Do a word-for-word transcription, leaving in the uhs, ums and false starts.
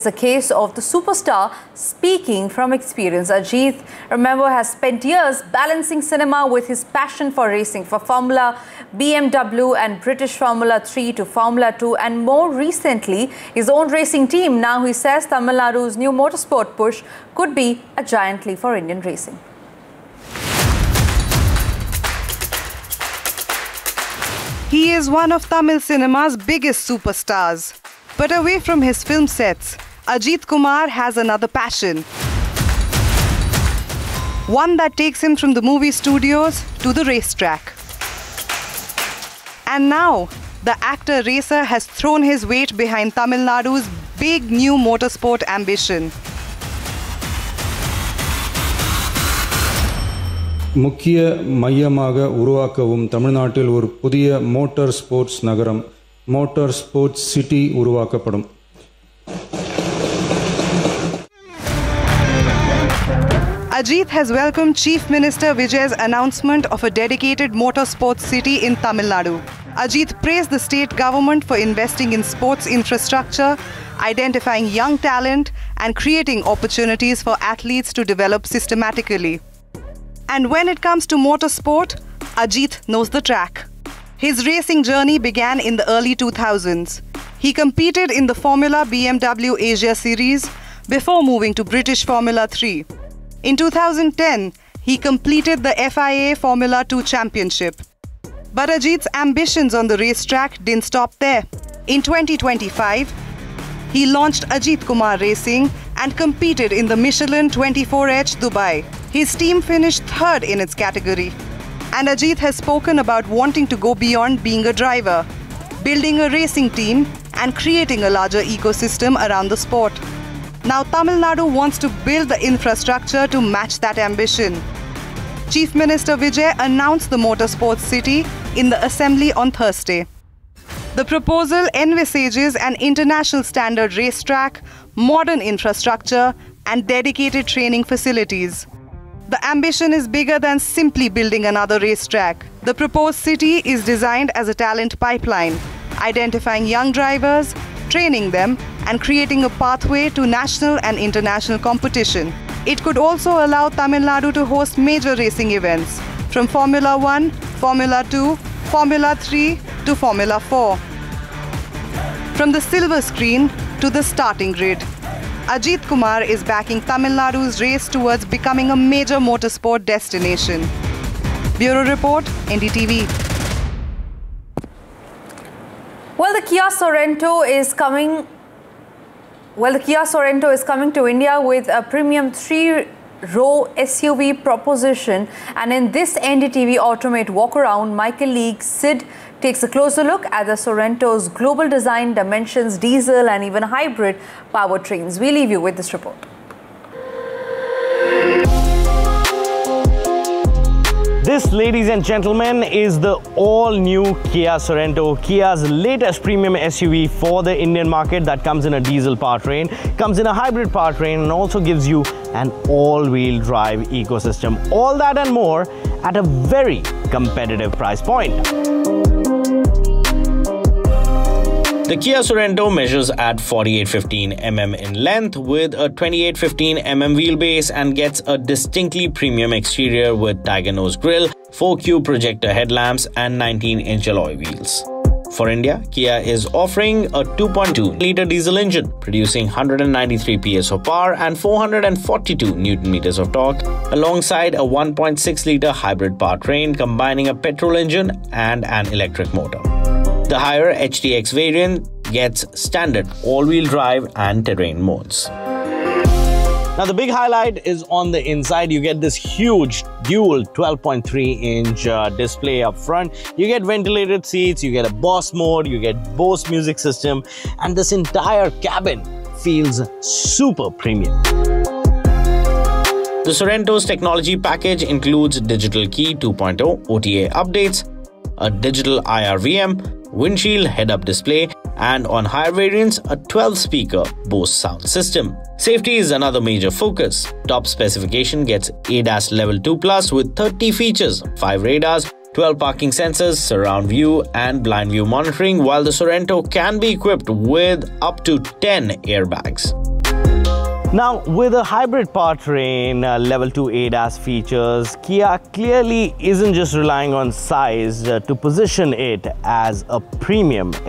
It's a case of the superstar speaking from experience. Ajit, remember, has spent years balancing cinema with his passion for racing, for Formula B M W and British Formula three to Formula two, and more recently, his own racing team. Now he says Tamil Nadu's new motorsport push could be a giant leap for Indian racing. He is one of Tamil cinema's biggest superstars. But away from his film sets, Ajit Kumar has another passion. One that takes him from the movie studios to the racetrack. And now, the actor racer has thrown his weight behind Tamil Nadu's big new motorsport ambition. முக்கிய மையமாக உருவாக்கவும் தமிழ்நாட்டில் ஒரு புதிய motor sports நகரம் motor sports city உருவாக்கப்படும். Ajit has welcomed Chief Minister Vijay's announcement of a dedicated motorsports city in Tamil Nadu. Ajit praised the state government for investing in sports infrastructure, identifying young talent, and creating opportunities for athletes to develop systematically. And when it comes to motorsport, Ajit knows the track. His racing journey began in the early two thousands. He competed in the Formula B M W Asia Series before moving to British Formula three. In two thousand ten, he completed the F I A Formula two Championship. But Ajit's ambitions on the racetrack didn't stop there. In twenty twenty-five, he launched Ajit Kumar Racing and competed in the Michelin twenty-four H Dubai. His team finished third in its category. And Ajit has spoken about wanting to go beyond being a driver, building a racing team and creating a larger ecosystem around the sport. Now Tamil Nadu wants to build the infrastructure to match that ambition. Chief Minister Vijay announced the motorsports city in the Assembly on Thursday. The proposal envisages an international standard racetrack, modern infrastructure, and dedicated training facilities. The ambition is bigger than simply building another racetrack. The proposed city is designed as a talent pipeline, identifying young drivers, training them, and creating a pathway to national and international competition. It could also allow Tamil Nadu to host major racing events, from Formula one, Formula two, Formula three to Formula four. From the silver screen to the starting grid, Ajit Kumar is backing Tamil Nadu's race towards becoming a major motorsport destination. Bureau Report, N D T V. Well, the Kia Sorento is coming. Well, the Kia Sorento is coming to India with a premium three-row S U V proposition. And in this N D T V Automate walk-around, Michael League Sid takes a closer look at the Sorento's global design, dimensions, diesel and even hybrid powertrains. We leave you with this report. This, ladies and gentlemen, is the all-new Kia Sorento, Kia's latest premium S U V for the Indian market that comes in a diesel powertrain, comes in a hybrid powertrain, and also gives you an all-wheel drive ecosystem. All that and more at a very competitive price point. The Kia Sorento measures at forty-eight fifteen millimeters in length with a twenty-eight fifteen millimeter wheelbase and gets a distinctly premium exterior with Tiger Nose grille, four Q projector headlamps and nineteen inch alloy wheels. For India, Kia is offering a two point two liter diesel engine, producing one hundred ninety-three P S of power and four hundred forty-two newton meters of torque, alongside a one point six liter hybrid powertrain combining a petrol engine and an electric motor. The higher H T X variant gets standard all-wheel drive and terrain modes. Now the big highlight is on the inside. You get this huge dual twelve point three inch uh, display up front. You get ventilated seats, you get a Boss mode, you get Bose music system, and this entire cabin feels super premium. The Sorento's technology package includes digital key two point oh, O T A updates, a digital I R V M, windshield head-up display, and on higher variants, a twelve speaker Bose sound system. Safety is another major focus. Top specification gets A D A S Level two plus with thirty features, five radars, twelve parking sensors, surround view and blind view monitoring, while the Sorento can be equipped with up to ten airbags. Now, with a hybrid powertrain, uh, level two A D A S features, Kia clearly isn't just relying on size uh, to position it as a premium